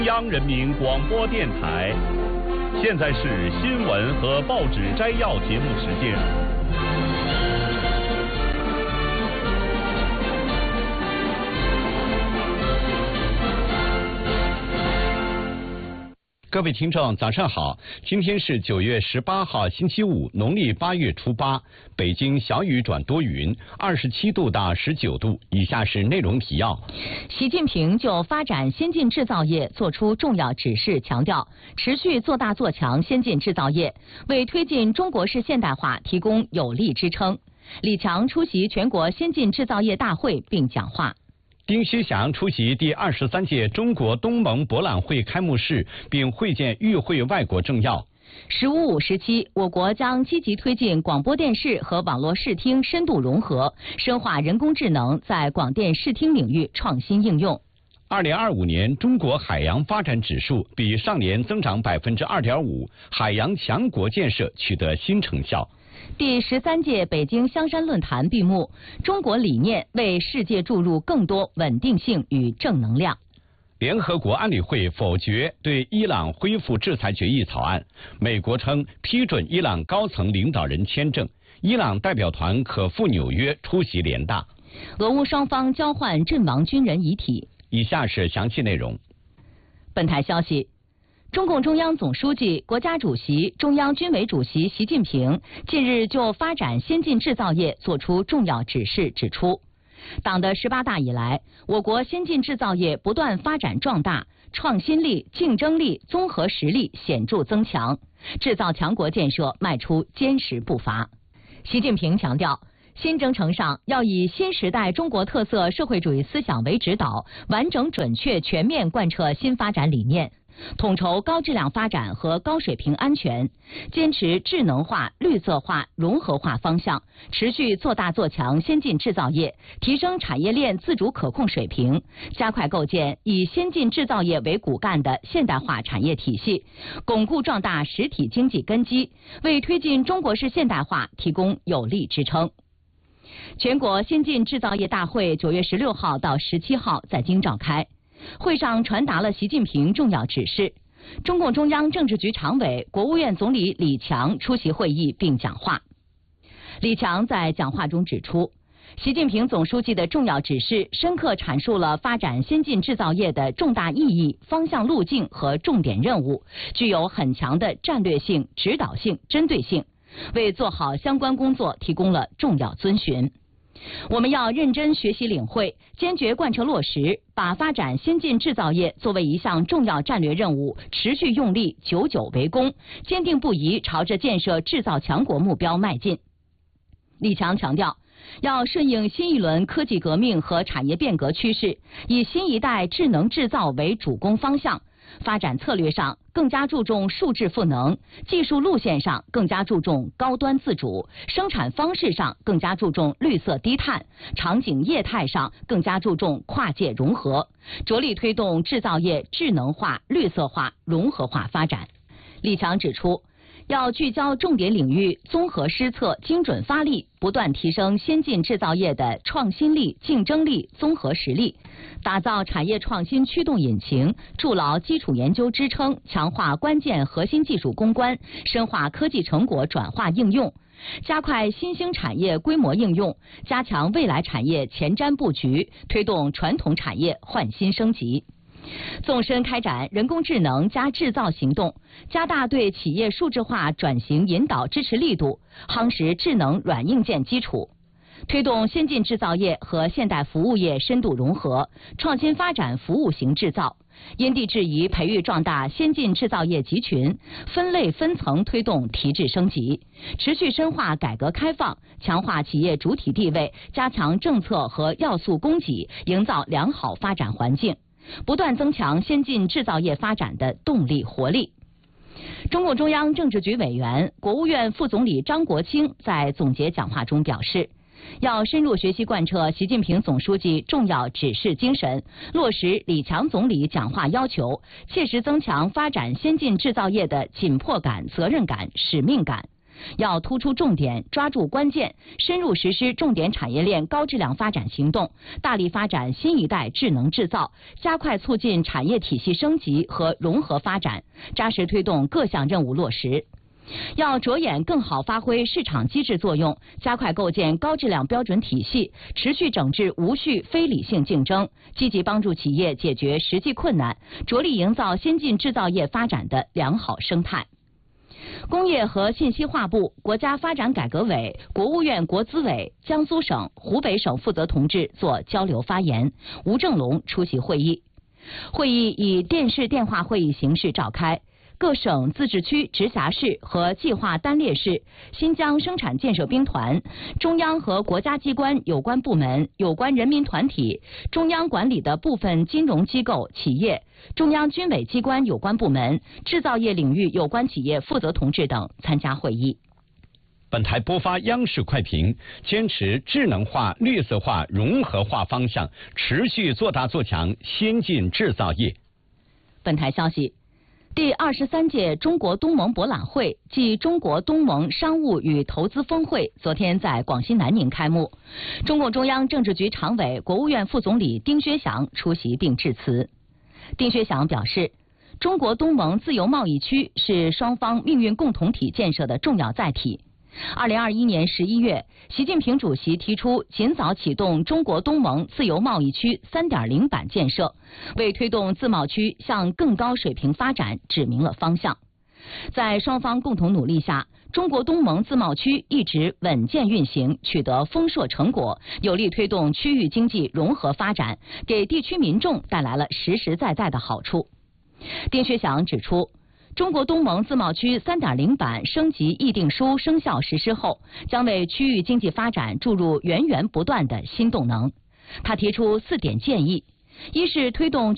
中央人民广播电台，现在是新闻和报纸摘要节目时间。 各位听众，早上好！今天是9月18号，星期五，农历8月初8。北京小雨转多云，27度到19度。以下是内容提要： 习近平就发展先进制造业作出重要指示，强调持续做大做强先进制造业，为推进中国式现代化提供有力支撑。李强出席全国先进制造业大会并讲话。 丁薛祥出席第23届中国东盟博览会开幕式，并会见与会外国政要。 “15+5”时期，我国将积极推进广播电视和网络视听深度融合，深化人工智能在广电视听领域创新应用。 2025年中国海洋发展指数比上年增长2.5%，海洋强国建设取得新成效。 第13届北京香山论坛闭幕，中国理念为世界注入更多稳定性与正能量。 联合国安理会否决对伊朗恢复制裁决议草案，美国称批准伊朗高层领导人签证，伊朗代表团可赴纽约出席联大。 俄乌双方交换阵亡军人遗体。 以下是详细内容。 本台消息，中共中央总书记、国家主席、中央军委主席习近平近日就发展先进制造业作出重要指示，指出，党的18大以来，我国先进制造业不断发展壮大，创新力、竞争力、综合实力显著增强，制造强国建设迈出坚实步伐。习近平强调，新征程上要以新时代中国特色社会主义思想为指导，完整准确全面贯彻新发展理念，统筹高质量发展和高水平安全，坚持智能化、绿色化、融合化方向，持续做大做强先进制造业，提升产业链自主可控水平，加快构建以先进制造业为骨干的现代化产业体系，巩固壮大实体经济根基，为推进中国式现代化提供有力支撑。全国先进制造业大会9月16号到17号在京召开。会上传达了习近平重要指示，中共中央政治局常委、国务院总理李强出席会议并讲话。李强在讲话中指出，习近平总书记的重要指示深刻阐述了发展先进制造业的重大意义、方向路径和重点任务，具有很强的战略性、指导性、针对性，为做好相关工作提供了重要遵循。我们要认真学习领会，坚决贯彻落实，把发展先进制造业作为一项重要战略任务，持续用力，久久为功，坚定不移朝着建设制造强国目标迈进。李强强调，要顺应新一轮科技革命和产业变革趋势，以新一代智能制造为主攻方向，发展策略上更加注重数质赋能，技术路线上更加注重高端自主，生产方式上更加注重绿色低碳，场景业态上更加注重跨界融合，着力推动制造业智能化、绿色化、融合化发展。李强指出，要聚焦重点领域，综合施策，精准发力，不断提升先进制造业的创新力、竞争力、综合实力，打造产业创新驱动引擎，筑牢基础研究支撑，强化关键核心技术攻关，深化科技成果转化应用，加快新兴产业规模应用，加强未来产业前瞻布局，推动传统产业换新升级。纵深开展人工智能加制造行动，加大对企业数字化转型引导支持力度，夯实智能软硬件基础，推动先进制造业和现代服务业深度融合，创新发展服务型制造，因地制宜培育壮大先进制造业集群，分类分层推动提质升级，持续深化改革开放，强化企业主体地位，加强政策和要素供给，营造良好发展环境，不断增强先进制造业发展的动力活力。中共中央政治局委员、国务院副总理张国清在总结讲话中表示，要深入学习贯彻习近平总书记重要指示精神，落实李强总理讲话要求，切实增强发展先进制造业的紧迫感、责任感、使命感， 要突出重点，抓住关键，深入实施重点产业链高质量发展行动，大力发展新一代智能制造，加快促进产业体系升级和融合发展，扎实推动各项任务落实。要着眼更好发挥市场机制作用，加快构建高质量标准体系，持续整治无序非理性竞争，积极帮助企业解决实际困难，着力营造先进制造业发展的良好生态。工业和信息化部、国家发展改革委、国务院国资委、江苏省、湖北省负责同志做交流发言，吴正龙出席会议。会议以电视电话会议形式召开。各省、自治区、直辖市和计划单列市、新疆生产建设兵团、中央和国家机关有关部门、有关人民团体、中央管理的部分金融机构、企业、中央军委机关有关部门、制造业领域有关企业负责同志等参加会议。 本台播发央视快评，坚持智能化、绿色化、融合化方向，持续做大做强先进制造业。 本台消息。第23届中国东盟博览会暨中国东盟商务与投资峰会昨天在广西南宁开幕，中共中央政治局常委、国务院副总理丁薛祥出席并致辞。丁薛祥表示，中国东盟自由贸易区是双方命运共同体建设的重要载体。2021年11月，习近平主席提出尽早启动中国东盟自由贸易区 3.0 版建设，为推动自贸区向更高水平发展指明了方向。在双方共同努力下，中国东盟自贸区一直稳健运行，取得丰硕成果，有力推动区域经济融合发展，给地区民众带来了实实在在的好处。丁薛祥指出，中国东盟自贸区 3.0 版升级议定书生效实施后，将为区域经济发展注入源源不断的新动能。他提出4点建议：一是推动